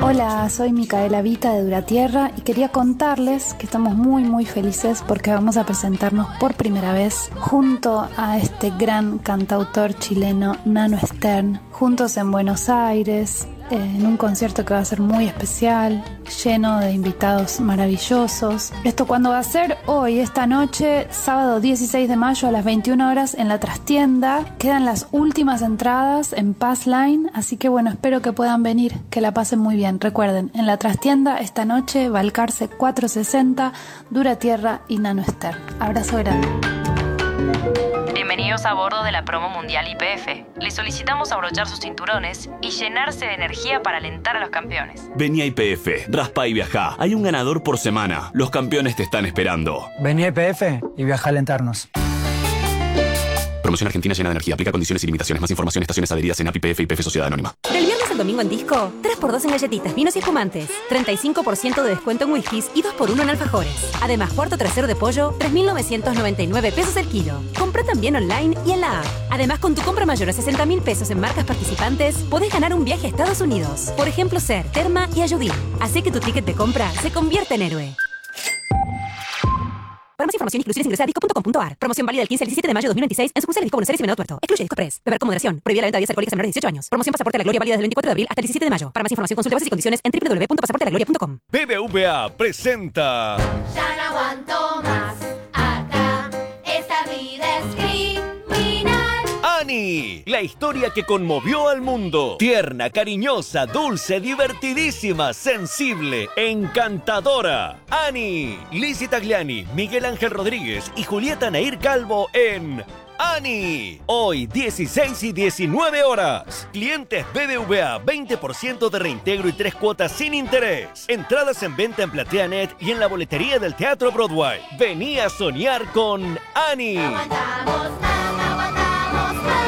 Hola, soy Micaela Vita de Duratierra y quería contarles que estamos muy felices porque vamos a presentarnos por primera vez junto a este gran cantautor chileno Nano Stern, juntos en Buenos Aires, en un concierto que va a ser muy especial, lleno de invitados maravillosos. ¿Esto cuándo va a ser? Hoy, esta noche, sábado 16 de mayo a las 21 horas en la Trastienda. Quedan las últimas entradas en Pass Line, así que bueno, espero que puedan venir, que la pasen muy bien. Recuerden, en la Trastienda esta noche, Balcarce 460, Duratierra y Nano Stern. Abrazo grande. Bienvenidos a bordo de la promo mundial YPF. Les solicitamos abrochar sus cinturones y llenarse de energía para alentar a los campeones. Vení a YPF, raspa y viajá. Hay un ganador por semana. Los campeones te están esperando. Vení a YPF y viaja a alentarnos. Promoción Argentina llena de energía. Aplica condiciones y limitaciones. Más información, estaciones adheridas en API YPF y YPF Sociedad Anónima. Del viernes al domingo en Disco, 3x2 en galletitas, vinos y espumantes, 35% de descuento en whiskies y 2x1 en alfajores. Además, cuarto trasero de pollo, 3.999 pesos el kilo. Compra también online y en la app. Además, con tu compra mayor a 60.000 pesos en marcas participantes, podés ganar un viaje a Estados Unidos. Por ejemplo, Ser, Terma y Ayudín. Hace que tu ticket de compra se convierta en héroe. Para más información, inclusiones, ingresa a disco.com.ar. Promoción válida del 15 al 17 de mayo de 2026 en sucursales Disco Buenos Aires y Venado Tuerto. Excluye Disco Press. Beber con moderación. Prohibida la venta de bebidas alcohólicas a menores de 18 años. Promoción Pasaporte a la Gloria válida del 24 de abril hasta el 17 de mayo. Para más información, consulte bases y condiciones en www.pasaportealagloria.com. BBVA presenta... Ya no aguanto más. Acá esta vida es criminal. Annie, la historia que conmovió al mundo. Tierna, cariñosa, dulce, divertidísima, sensible, encantadora. Annie, Lizzie Tagliani, Miguel Ángel Rodríguez y Julieta Nair Calvo en Annie. Hoy, 16 y 19 horas. Clientes BBVA, 20% de reintegro y 3 cuotas sin interés. Entradas en venta en PlateaNet y en la boletería del Teatro Broadway. Vení a soñar con Annie. No aguantamos más, no aguantamos más.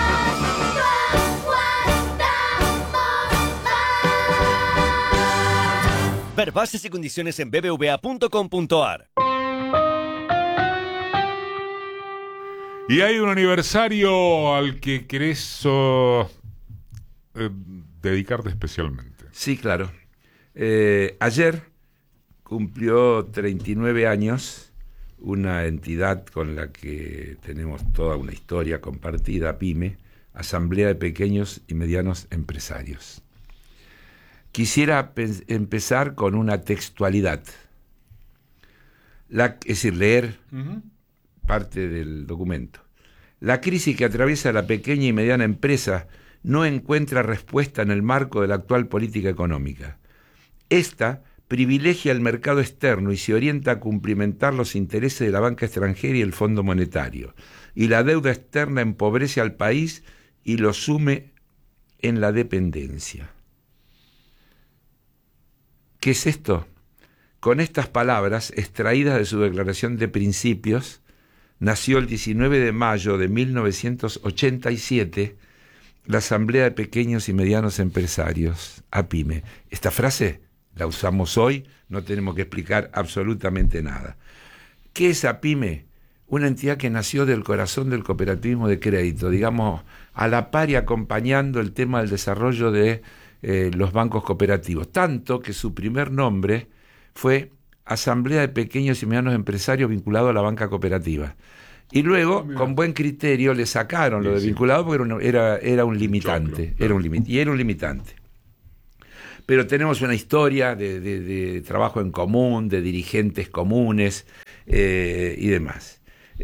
No aguantamos más. Ver bases y condiciones en bbva.com.ar. Y hay un aniversario al que querés dedicarte especialmente. Sí, claro. Ayer cumplió 39 años una entidad con la que tenemos toda una historia compartida, PYME, Asamblea de Pequeños y Medianos Empresarios. Quisiera empezar con una textualidad. Es decir, leer parte del documento. La crisis que atraviesa la pequeña y mediana empresa no encuentra respuesta en el marco de la actual política económica. Esta privilegia el mercado externo y se orienta a cumplimentar los intereses de la banca extranjera y el Fondo Monetario. Y la deuda externa empobrece al país y lo sume en la dependencia. ¿Qué es esto? Con estas palabras, extraídas de su declaración de principios, nació el 19 de mayo de 1987 la Asamblea de Pequeños y Medianos Empresarios, APYME. Esta frase la usamos hoy, no tenemos que explicar absolutamente nada. ¿Qué es APYME? Una entidad que nació del corazón del cooperativismo de crédito, digamos, a la par y acompañando el tema del desarrollo de los bancos cooperativos. Tanto que su primer nombre fue Asamblea de Pequeños y Medianos Empresarios vinculado a la banca cooperativa. Y luego, con buen criterio, le sacaron lo de vinculado porque era un limitante. Era un limitante. Pero tenemos una historia de trabajo en común, de dirigentes comunes y demás.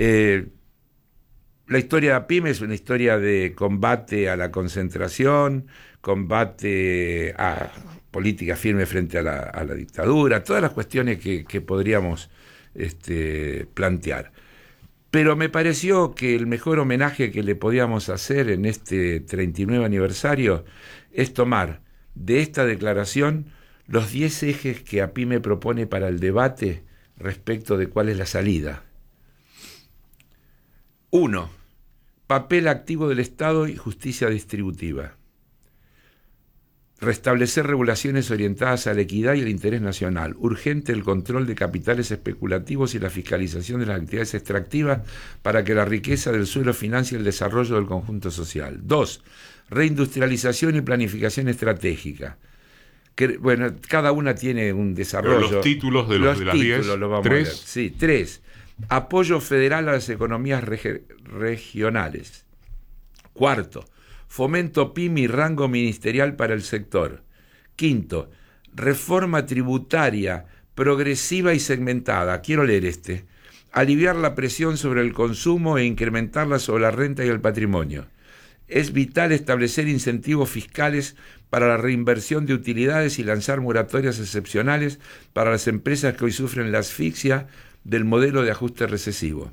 La historia de APYME es una historia de combate a la concentración, combate a política firme frente a la dictadura, todas las cuestiones que podríamos plantear. Pero me pareció que el mejor homenaje que le podíamos hacer en este 39 aniversario es tomar de esta declaración los 10 ejes que APYME propone para el debate respecto de cuál es la salida. 1. Papel activo del Estado y justicia distributiva. Restablecer regulaciones orientadas a la equidad y el interés nacional. Urgente el control de capitales especulativos y la fiscalización de las actividades extractivas para que la riqueza del suelo financie el desarrollo del conjunto social. 2. Reindustrialización y planificación estratégica. Bueno, cada una tiene un desarrollo. Los títulos de las 10. Los vamos 3. a leer. Sí, 3. Apoyo federal a las economías regionales. 4. Fomento PYME y rango ministerial para el sector. 5. Reforma tributaria progresiva y segmentada. Quiero leer este. Aliviar la presión sobre el consumo e incrementarla sobre la renta y el patrimonio. Es vital establecer incentivos fiscales para la reinversión de utilidades y lanzar moratorias excepcionales para las empresas que hoy sufren la asfixia del modelo de ajuste recesivo.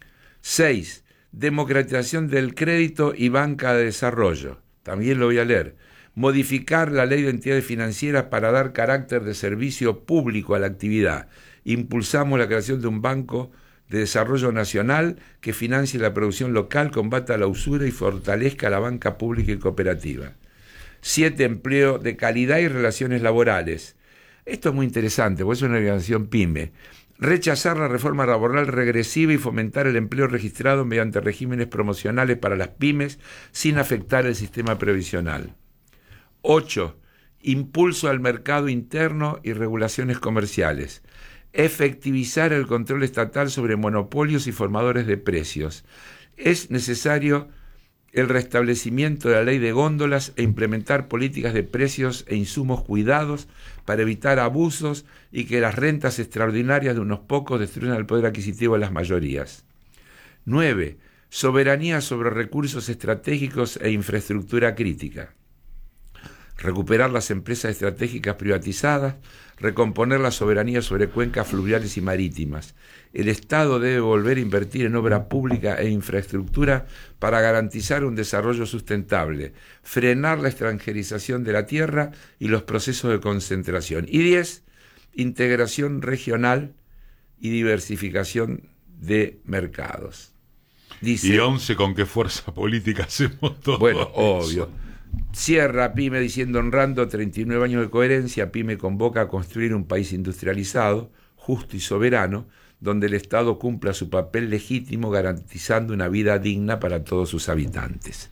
6. Democratización del crédito y banca de desarrollo. También lo voy a leer. Modificar la ley de entidades financieras para dar carácter de servicio público a la actividad. Impulsamos la creación de un banco de desarrollo nacional que financie la producción local, combata la usura y fortalezca la banca pública y cooperativa. 7. Empleo de calidad y relaciones laborales. Esto es muy interesante, porque es una organización PYME. Rechazar la reforma laboral regresiva y fomentar el empleo registrado mediante regímenes promocionales para las pymes sin afectar el sistema previsional. 8. Impulso al mercado interno y regulaciones comerciales. Efectivizar el control estatal sobre monopolios y formadores de precios. Es necesario el restablecimiento de la ley de góndolas e implementar políticas de precios e insumos cuidados para evitar abusos y que las rentas extraordinarias de unos pocos destruyan el poder adquisitivo de las mayorías. 9. Soberanía sobre recursos estratégicos e infraestructura crítica. Recuperar las empresas estratégicas privatizadas, recomponer la soberanía sobre cuencas fluviales y marítimas. El Estado debe volver a invertir en obra pública e infraestructura para garantizar un desarrollo sustentable, frenar la extranjerización de la tierra y los procesos de concentración. Y 10, integración regional y diversificación de mercados. Dice, y 11, ¿con qué fuerza política hacemos todo? Bueno, eso? obvio. Cierra PYME diciendo: honrando 39 años de coherencia, PYME convoca a construir un país industrializado, justo y soberano, donde el Estado cumpla su papel legítimo garantizando una vida digna para todos sus habitantes.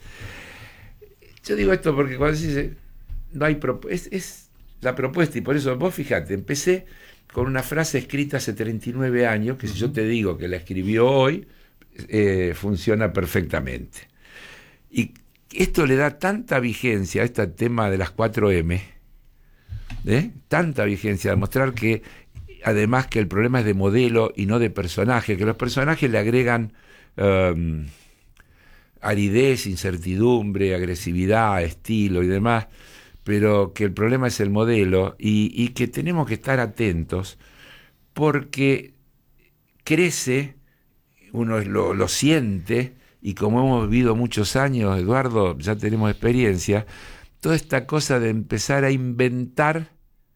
Yo digo esto porque cuando se dice no hay es la propuesta, y por eso vos fíjate, empecé con una frase escrita hace 39 años que si yo te digo que la escribió hoy, funciona perfectamente. Y esto le da tanta vigencia a este tema de las 4M, tanta vigencia, demostrar que además que el problema es de modelo y no de personaje, que los personajes le agregan aridez, incertidumbre, agresividad, estilo y demás, pero que el problema es el modelo y que tenemos que estar atentos porque crece, uno lo siente, y como hemos vivido muchos años, Eduardo, ya tenemos experiencia, toda esta cosa de empezar a inventar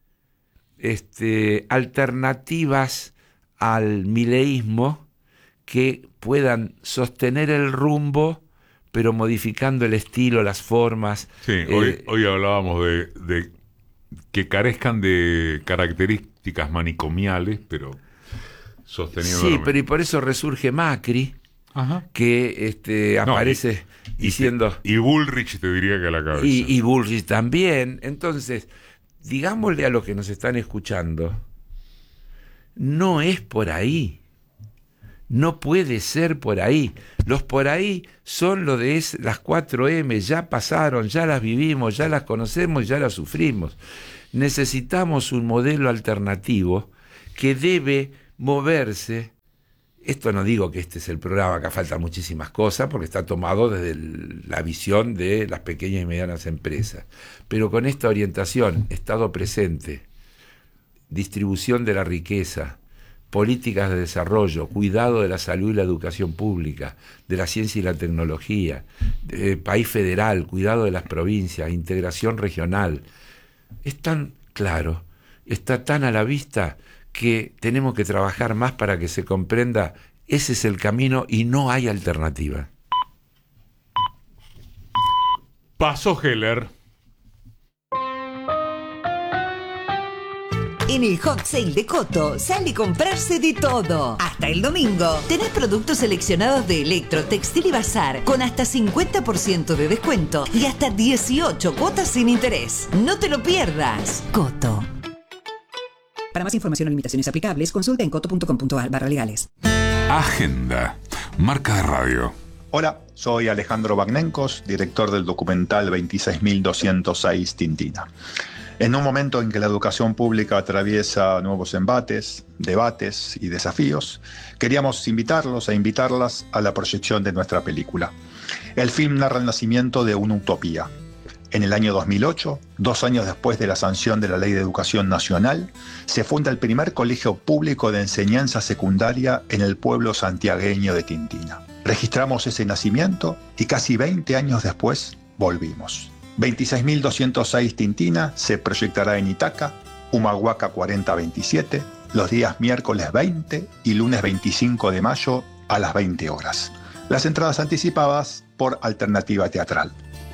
alternativas al mileísmo que puedan sostener el rumbo, pero modificando el estilo, las formas. Sí, hoy hablábamos de que carezcan de características manicomiales, pero sosteniendo. Sí, pero y por eso resurge Macri. Ajá. Que aparece diciendo... Y Bullrich te diría que a la cabeza. Y Bullrich también. Entonces, digámosle a los que nos están escuchando, no es por ahí. No puede ser por ahí. Los por ahí son lo de las 4M, ya pasaron, ya las vivimos, ya las conocemos, ya las sufrimos. Necesitamos un modelo alternativo que debe moverse. Esto no digo que este es el programa, acá faltan muchísimas cosas, porque está tomado desde la visión de las pequeñas y medianas empresas. Pero con esta orientación, Estado presente, distribución de la riqueza, políticas de desarrollo, cuidado de la salud y la educación pública, de la ciencia y la tecnología, país federal, cuidado de las provincias, integración regional, es tan claro, está tan a la vista que tenemos que trabajar más para que se comprenda. Ese es el camino y no hay alternativa. Pasó Heller. En el Hot Sale de Coto sale comprarse de todo. Hasta el domingo tenés productos seleccionados de electro, textil y bazar con hasta 50% de descuento y hasta 18 cuotas sin interés. No te lo pierdas. Coto. Para más información o limitaciones aplicables, consulta en coto.com.ar/legales. Agenda, marca de radio. Hola, soy Alejandro Bagnenkos, director del documental 26.206 Tintina. En un momento en que la educación pública atraviesa nuevos embates, debates y desafíos, queríamos invitarlos e invitarlas a la proyección de nuestra película. El film narra el nacimiento de una utopía. En el año 2008, 2 años después de la sanción de la Ley de Educación Nacional, se funda el primer colegio público de enseñanza secundaria en el pueblo santiagueño de Tintina. Registramos ese nacimiento y casi 20 años después volvimos. 26.206 Tintina se proyectará en Itaca, Humahuaca 4027, los días miércoles 20 y lunes 25 de mayo a las 20 horas. Las entradas anticipadas por Alternativa Teatral.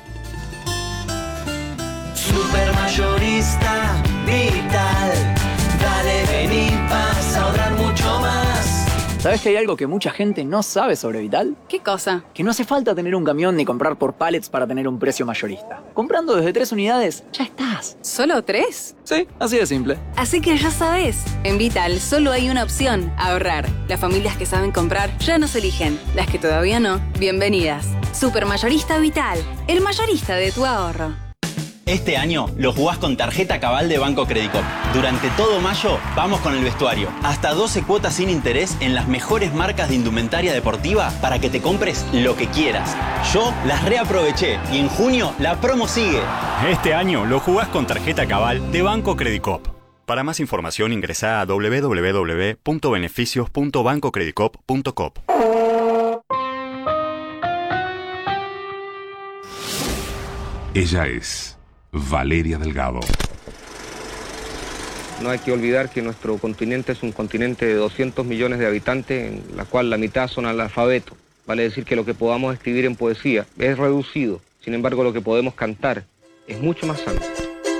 Supermayorista Vital, dale, vení, vas a ahorrar mucho más. ¿Sabes que hay algo que mucha gente no sabe sobre Vital? ¿Qué cosa? Que no hace falta tener un camión ni comprar por pallets para tener un precio mayorista. Comprando desde 3 unidades, ya estás. ¿Solo 3? Sí, así de simple. Así que ya sabes, en Vital solo hay una opción, ahorrar. Las familias que saben comprar ya nos eligen. Las que todavía no, bienvenidas. Supermayorista Vital, el mayorista de tu ahorro. Este año lo jugás con tarjeta Cabal de Banco Credicop. Durante todo mayo vamos con el vestuario. Hasta 12 cuotas sin interés en las mejores marcas de indumentaria deportiva para que te compres lo que quieras. Yo las reaproveché y en junio la promo sigue. Este año lo jugás con tarjeta Cabal de Banco Credicop. Para más información ingresá a www.beneficios.bancocredicop.com. Ella es Valeria Delgado. No hay que olvidar que nuestro continente es un continente de 200 millones de habitantes, en la cual la mitad son analfabetos. Vale decir que lo que podamos escribir en poesía es reducido. Sin embargo, lo que podemos cantar es mucho más amplio.